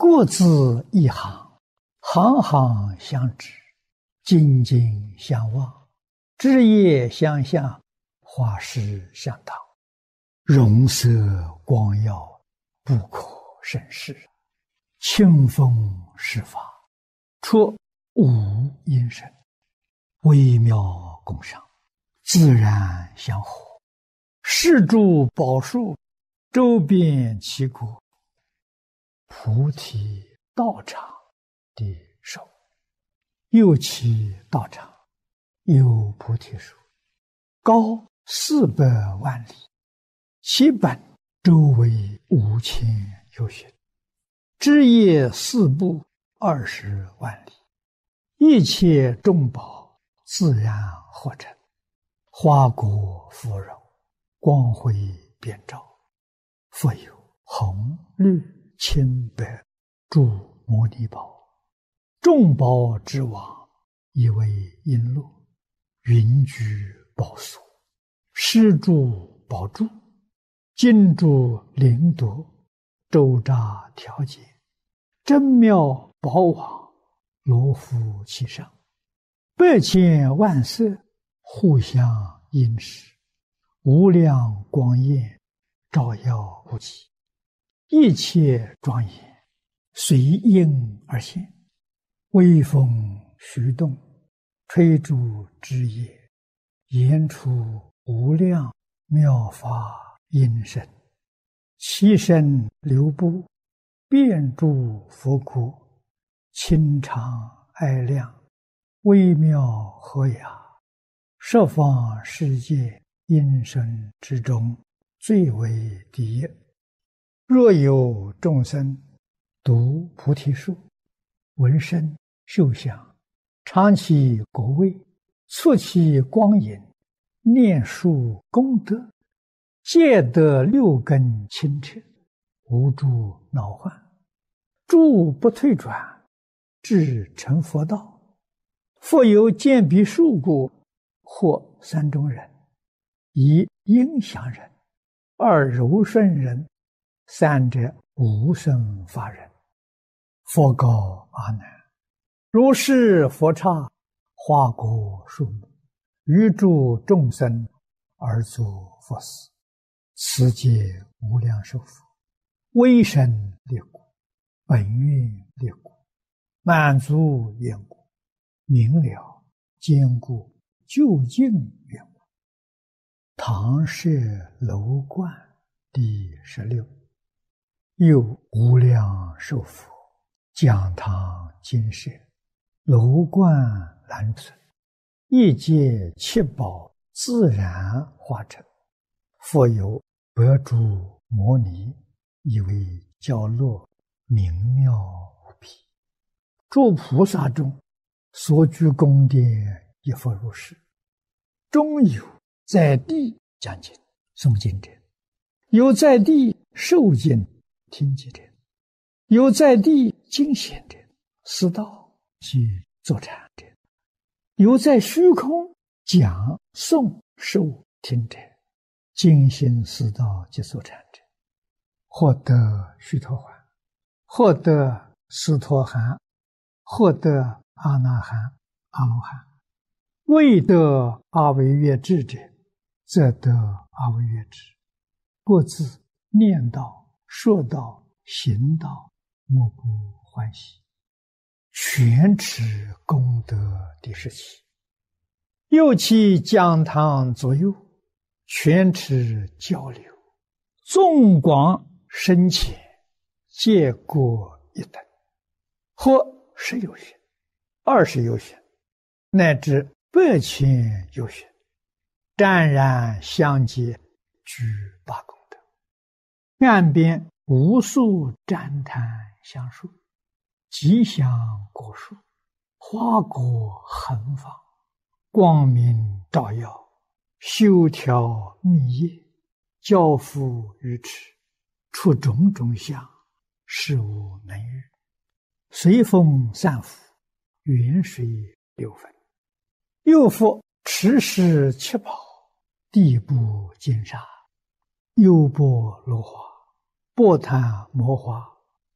各自一行，行行相知，紧紧相望，枝叶相向，花实相当，容色光耀，不可胜视。清风施法，出无因声，微妙共赏，自然相合。世诸宝树，周遍其国，菩提道场的手，右其道场有菩提树，高400万里，其本周围5000由旬，枝叶四部20万里，一切众宝自然合成，花果芙蓉，光辉遍照，复有红绿青白诸摩尼宝，众宝之王，以为璎珞，云居宝所，施诸宝柱，金珠灵夺，周匝调节，真妙宝网，罗浮其上，100千万色，互相映饰，无量光焰，照耀无极，一切庄严，随应而现，微风徐动，吹诸枝叶，言出无量妙法音声，其声流布，遍诸佛国，清长哀亮，微妙和雅，十方世界音声之中，最为第一。若有众生读菩提树，闻声嗅香，尝其果味，触其光影，念树功德，皆得6根清澈，无诸恼患，诸不退转，至成佛道。复有见彼树故，或3种人：一应祥人，2柔顺人，3者无生法人。佛告阿难：如是佛刹，花果树木，于诸众生而作佛事，此皆无量寿佛，威神力故，本愿力故，满足愿故，明了坚固究竟愿故。唐舍楼观第16。又无量寿佛，讲堂金舍，楼观栏存，一界七宝自然化成，复有百诸摩尼，以为教落，明妙无比。诸菩萨中，所居宫殿亦复如是。中有在地讲经诵经者，有在地受经听经者，有在地经显者，思道及坐禅者，有在虚空讲诵受听者，精心思道及坐禅者，获得须陀洹，获得斯陀含，获得阿那含、阿罗汉。未得阿惟越致者，则得阿惟越致。各自念道、说道、行道，莫不欢喜，全持功德第17。又其讲堂左右，全持交流，纵广深浅，皆各一等，或10由旬、20由旬，乃至100千由旬，湛然相接，具8功德。岸边无数旃檀香树，吉祥果树，花果横放，光明照耀，修条密叶，交付于池，出种种相，事无能喻。随风散伏，远水流分。又复持世七宝，地部金沙，优波罗花，波檀摩花，